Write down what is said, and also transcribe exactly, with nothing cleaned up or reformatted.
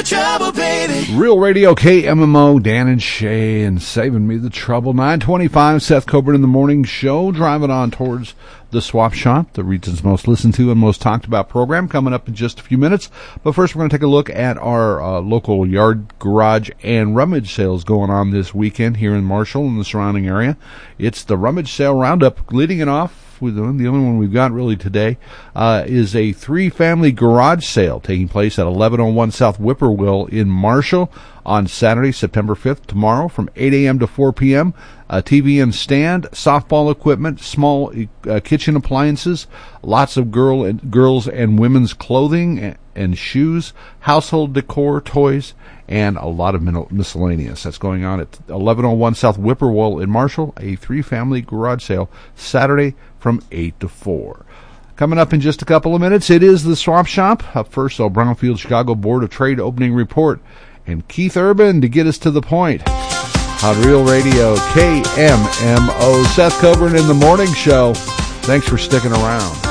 trouble, baby. Real Radio K M M O, Dan and Shay, and Saving Me the Trouble. nine twenty-five, Seth Coburn in the Morning Show, driving on towards the Swap Shop, the region's most listened to and most talked about program, coming up in just a few minutes. But first, we're going to take a look at our uh, local yard, garage, and rummage sales going on this weekend here in Marshall and the surrounding area. It's the Rummage Sale Roundup. Leading it off, with the only one we've got really today, uh, is a three-family garage sale taking place at eleven oh one South Whippoorwill in Marshall on Saturday, September fifth, tomorrow, from eight a.m. to four p.m. A T V and stand, softball equipment, small uh, kitchen appliances, lots of girl and, girls and women's clothing and, and shoes, household decor, toys, and a lot of miscellaneous. That's going on at eleven oh one South Whippoorwill in Marshall, a three-family garage sale, Saturday from eight to four. Coming up in just a couple of minutes, it is the Swap Shop. Up first, our Brownfield Chicago Board of Trade opening report, and Keith Urban to get us to the point on Real Radio K M M O. Seth Coburn in the Morning Show. Thanks for sticking around.